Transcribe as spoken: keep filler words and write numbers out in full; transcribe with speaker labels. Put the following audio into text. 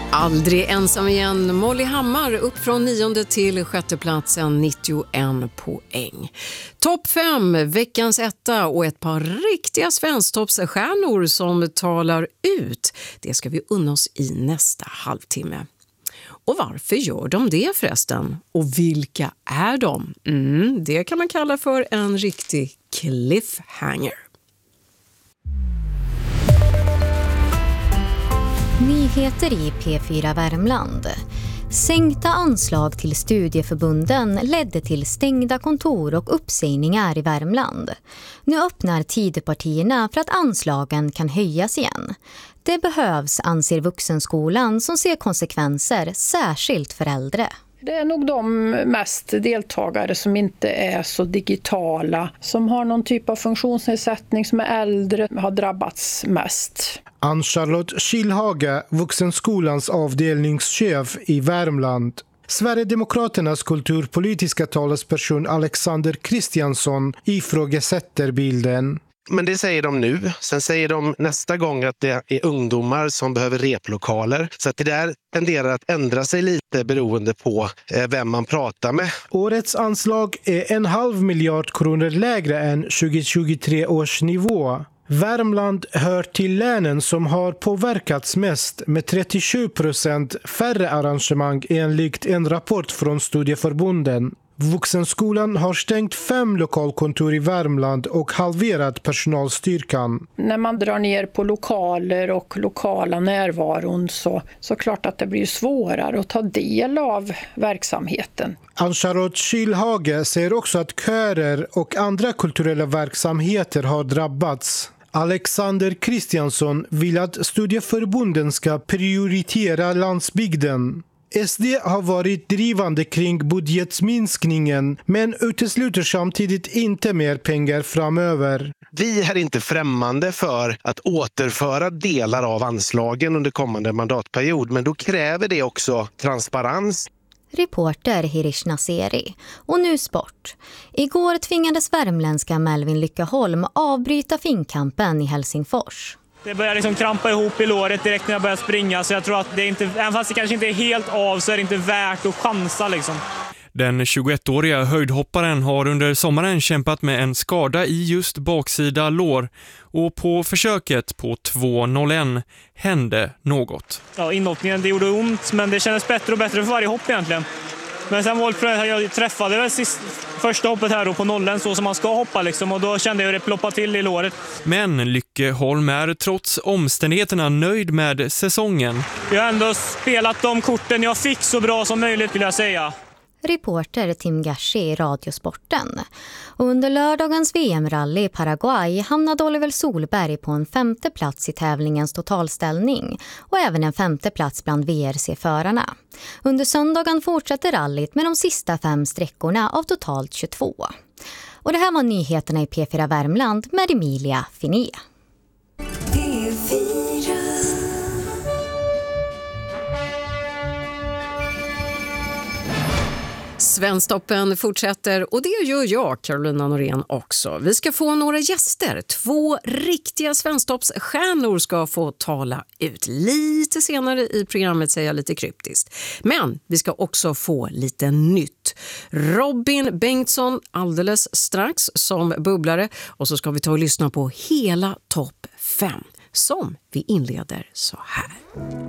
Speaker 1: Aldrig ensam igen. Molly Hammar upp från nionde till sjätte platsen, nittioen poäng. Topp fem, veckans etta och ett par riktiga svensktoppsstjärnor som talar ut. Det ska vi unna oss i nästa halvtimme. Och varför gör de det förresten? Och vilka är de? Mm, det kan man kalla för en riktig cliffhanger.
Speaker 2: Nyheter i P fyra Värmland. Sänkta anslag till studieförbunden ledde till stängda kontor och uppsägningar i Värmland. Nu öppnar Tidöpartierna för att anslagen kan höjas igen. Det behövs, anser Vuxenskolan, som ser konsekvenser, särskilt för äldre.
Speaker 3: Det är nog de mest deltagare som inte är så digitala, som har någon typ av funktionsnedsättning, som är äldre, har drabbats mest.
Speaker 4: Ann-Charlotte Kihlhage, Vuxenskolans avdelningschef i Värmland. Sverigedemokraternas kulturpolitiska talesperson Alexander Kristiansson ifrågasätter bilden.
Speaker 5: Men det säger de nu. Sen säger de nästa gång att det är ungdomar som behöver replokaler. Så att det där tenderar att ändra sig lite beroende på vem man pratar med.
Speaker 4: Årets anslag är en halv miljard kronor lägre än tjugohundratjugotre års nivå. Värmland hör till länen som har påverkats mest med trettiosju procent färre arrangemang enligt en rapport från studieförbunden. Vuxenskolan har stängt fem lokalkontor i Värmland och halverat personalstyrkan.
Speaker 3: När man drar ner på lokaler och lokala närvaron så, så klart att det blir svårare att ta del av verksamheten.
Speaker 4: Ann-Charlotte Kihlhage säger också att körer och andra kulturella verksamheter har drabbats. Alexander Kristiansson vill att studieförbunden ska prioritera landsbygden. S D har varit drivande kring budgetminskningen men utesluter samtidigt inte mer pengar framöver.
Speaker 5: Vi är inte främmande för att återföra delar av anslagen under kommande mandatperiod, men då kräver det också transparens.
Speaker 2: Reporter Hirish Naseri. Och nu sport. Igår tvingades värmländska Melvin Lyckeholm avbryta finkampen i Helsingfors.
Speaker 6: Det börjar liksom krampa ihop i låret direkt när jag börjar springa, så jag tror att det är inte, även fast det kanske inte är helt av, så är det inte värt att chansa liksom.
Speaker 7: Den tjugoettåriga höjdhopparen har under sommaren kämpat med en skada i just baksida lår och på försöket på två noll ett hände något.
Speaker 6: Ja, inhoppningen, det gjorde ont, men det kändes bättre och bättre för varje hopp egentligen. Men sen var det, jag träffade väl sist, första hoppet här då på nollen så som man ska hoppa liksom, och då kände jag det ploppa till i låret.
Speaker 7: Men Lyckeholm är trots omständigheterna nöjd med säsongen.
Speaker 6: Jag har ändå spelat de korten jag fick så bra som möjligt, vill jag säga.
Speaker 2: Reporter Tim Gashi i Radiosporten. Och under lördagens V M-rally i Paraguay hamnade Oliver Solberg på en femte plats i tävlingens totalställning och även en femte plats bland V R C-förarna. Under söndagen fortsätter rallyt med de sista fem sträckorna av totalt tjugotvå. Och det här var nyheterna i P fyra Värmland med Emilia Finé.
Speaker 1: Svensktoppen fortsätter och det gör jag, Carolina Norén, också. Vi ska få några gäster. Två riktiga svensktoppsstjärnor ska få tala ut lite senare i programmet, säger jag lite kryptiskt. Men vi ska också få lite nytt. Robin Bengtsson alldeles strax som bubblare, och så ska vi ta och lyssna på hela topp fem som vi inleder så här.